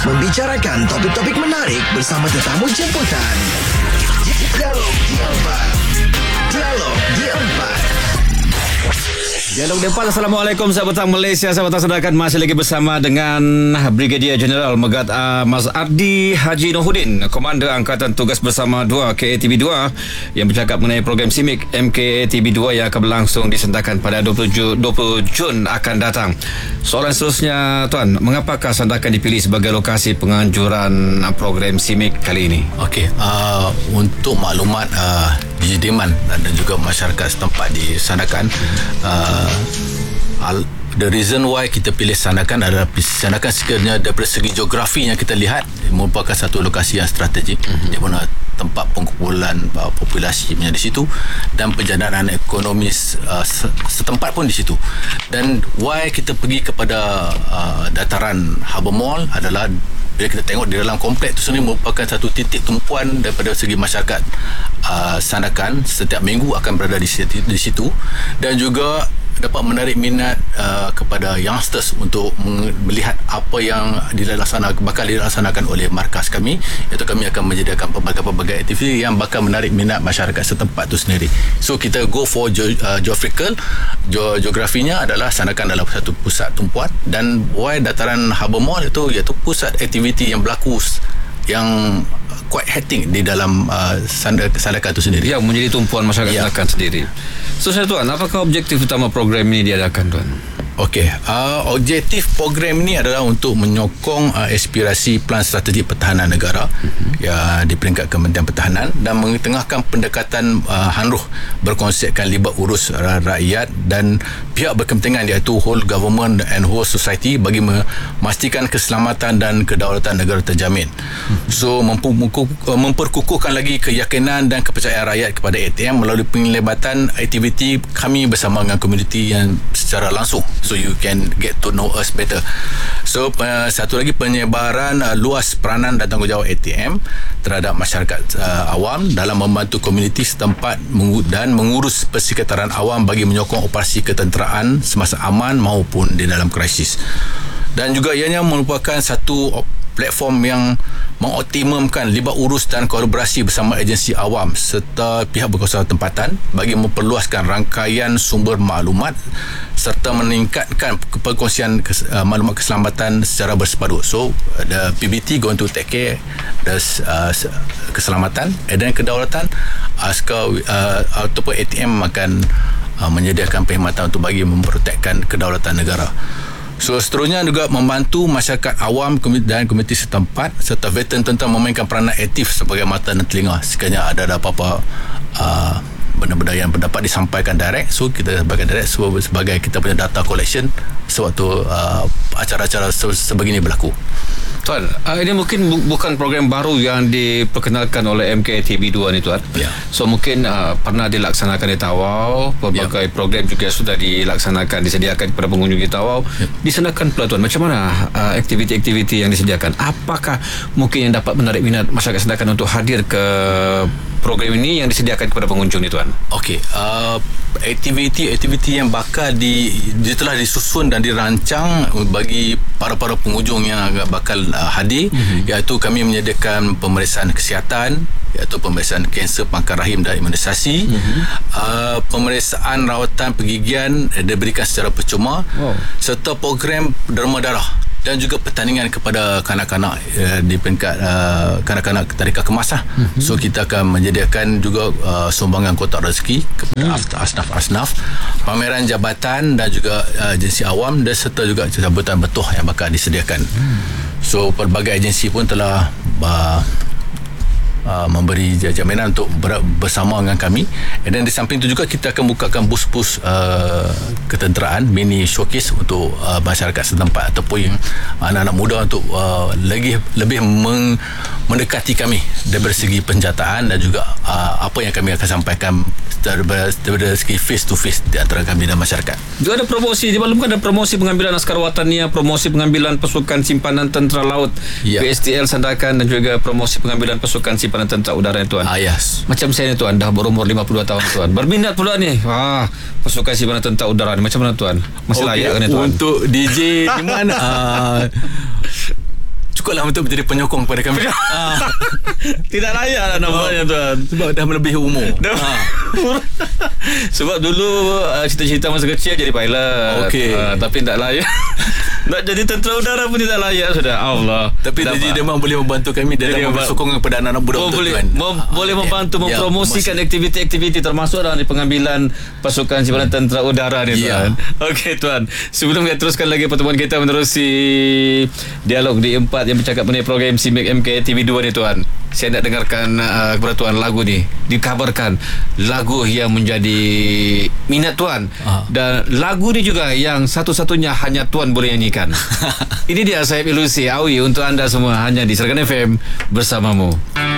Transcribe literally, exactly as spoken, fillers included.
membicarakan topik-topik menarik bersama tetamu jemputan. Dialog di Empat. Dialog di Empat. Dialog di Empat. Assalamualaikum sahabat petang Malaysia, sahabat petang sedangkan masih lagi bersama dengan Brigadier Jeneral Megat uh, Mas Ardi Haji Nohuddin, Komander Angkatan Tugas Bersama dua K A T B dua, yang bercakap mengenai program S I M I K M K A T B dua yang akan berlangsung disentakan pada dua puluh Jun akan datang. Soalan seterusnya, Tuan, mengapakah Sandakan dipilih sebagai lokasi penganjuran program S I M I K kali ini? Okey, uh, untuk maklumat uh, D J Deman dan juga masyarakat setempat di Sandakan, uh, al- the reason why kita pilih Sandakan adalah Sandakan sekiranya daripada segi geografi yang kita lihat merupakan satu lokasi yang strategik, mm-hmm. di mana tempat pengkumpulan uh, populasi di situ dan penjanaan ekonomi uh, setempat pun di situ. Dan why kita pergi kepada uh, dataran Harbour Mall adalah bila kita tengok di dalam kompleks itu sendiri merupakan satu titik tumpuan daripada segi masyarakat uh, Sandakan setiap minggu akan berada di situ, di situ dan juga dapat menarik minat uh, kepada youngsters untuk melihat apa yang dilaksanakan, bakal dilaksanakan oleh markas kami, iaitu kami akan menyediakan pelbagai-pelbagai aktiviti yang bakal menarik minat masyarakat setempat itu sendiri. So kita go for ge- uh, geographical ge- geografinya adalah Sandakan adalah satu pusat tumpuan, dan why dataran Harbour Mall itu iaitu pusat aktiviti yang berlaku yang quite hectic di dalam uh, Sandakan itu sendiri, yang menjadi tumpuan masyarakat ya. Sandakan sendiri. So saya Tuan, apakah objektif utama program ini diadakan, Tuan? Okey, uh, objektif program ini adalah untuk menyokong uh, aspirasi Pelan Strategi Pertahanan Negara, uh-huh. ya, di peringkat Kementerian Pertahanan, dan mengetengahkan pendekatan uh, handruh berkonsepkan libat urus rakyat dan pihak berkepentingan, iaitu whole government and whole society, bagi memastikan keselamatan dan kedaulatan negara terjamin. Uh-huh. So memperkukuhkan lagi keyakinan dan kepercayaan rakyat kepada A T M melalui penglibatan aktiviti kami bersama dengan komuniti yang secara langsung. So you can get to know us better. So uh, satu lagi, penyebaran uh, luas peranan dan tanggungjawab A T M terhadap masyarakat uh, awam dalam membantu komuniti setempat mengu- dan mengurus persekitaran awam bagi menyokong operasi ketenteraan semasa aman maupun di dalam krisis. Dan juga ianya merupakan satu platform yang mengoptimumkan libat urus dan kolaborasi bersama agensi awam serta pihak berkuasa tempatan bagi memperluaskan rangkaian sumber maklumat serta meningkatkan perkongsian kes, uh, maklumat keselamatan secara bersepadu. So the P B T going to take care the uh, keselamatan dan kedaulatan, askar uh, ataupun A T M akan uh, menyediakan perkhidmatan untuk bagi memprotekkan kedaulatan negara. So seterusnya juga membantu masyarakat awam dan komuniti setempat serta veteran tentang memainkan peranan aktif sebagai mata dan telinga sekiranya ada apa-apa uh, benda-benda yang dapat disampaikan direct. So kita sebagai direct, so, sebagai kita punya data collection sewaktu uh, acara-acara sebegini berlaku. Tuan, uh, ini mungkin bu- bukan program baru yang diperkenalkan oleh M K A T B dua ni, Tuan. Ya. So mungkin uh, pernah dilaksanakan di Tawau, pelbagai ya. program juga sudah dilaksanakan, disediakan kepada pengunjung di Tawau. Ya. Disanakan pula, Tuan, macam mana uh, aktiviti-aktiviti yang disediakan? Apakah mungkin yang dapat menarik minat masyarakat Sandakan untuk hadir ke program ini yang disediakan kepada pengunjung ni, Tuan? Okey, uh, aktiviti-aktiviti yang bakal di, di telah disusun dan dirancang bagi para-para pengunjung yang bakal uh, hadir, mm-hmm. iaitu kami menyediakan pemeriksaan kesihatan, iaitu pemeriksaan kanser pangkal rahim dan imunisasi, mm-hmm. uh, pemeriksaan rawatan pergigian uh, diberikan secara percuma, wow. serta program derma darah dan juga pertandingan kepada kanak-kanak uh, di peringkat uh, kanak-kanak tadika kemas lah. Mm-hmm. So kita akan menyediakan juga uh, sumbangan kotak rezeki kepada mm. asnaf-asnaf, pameran jabatan dan juga uh, agensi awam, dan serta juga sambutan betuh yang bakal disediakan. Mm. So pelbagai agensi pun telah uh, Uh, memberi jaminan untuk ber- bersama dengan kami. Dan di samping itu juga kita akan bukakan bus-bus uh, ketenteraan, mini showcase untuk uh, masyarakat setempat ataupun yang anak-anak muda untuk uh, lagi lebih meng- mendekati kami dari segi penjataan dan juga uh, apa yang kami akan sampaikan daripada, daripada segi face to face di antara kami dan masyarakat. Juga ada promosi, dimaklumkan ada promosi pengambilan askar watania, promosi pengambilan pasukan simpanan tentera laut, ya. P S T L Sandakan, dan juga promosi pengambilan pasukan simpanan tentera udara, Tuan. Ah, yes. Macam saya ni, Tuan, dah berumur lima puluh dua tahun, Tuan. Berminat pula ni. Ah, pasukan simpanan tentera udara ni macam mana, Tuan? Masih okay, layak kan ni, Tuan? Untuk D J di mana? uh, cukup takutlah untuk menjadi penyokong kepada kami. ah. Tidak layak lah namanya, oh, tuan. Sebab dah melebihi umur. ha. Sebab dulu uh, cita-cita masa kecil jadi pilot. Okey. uh, Tapi tak layak. Nak jadi tentera udara pun tidak layak sudah. Allah. Tapi D J Demam boleh membantu kami dalam memberi sokongan kepada anak-anak budak oh, untuk boleh, tuan. mem- ah, boleh ya, membantu ya, mempromosikan ya, aktiviti-aktiviti termasuk dalam pengambilan pasukan simpanan tentera udara ni, ya. tuan. Okey, tuan. Sebelum kita teruskan lagi pertemuan kita menerusi dialog di empat yang bercakap mengenai program M C Make M K T V dua ni, tuan. Saya nak dengarkan uh, kepada tuan lagu ni. Dikabarkan lagu yang menjadi minat tuan. Ah. Dan lagu ni juga yang satu-satunya hanya tuan boleh nyanyikan. Ini dia Sahib Ilusi Awi untuk anda semua hanya di Serkan F M bersamamu.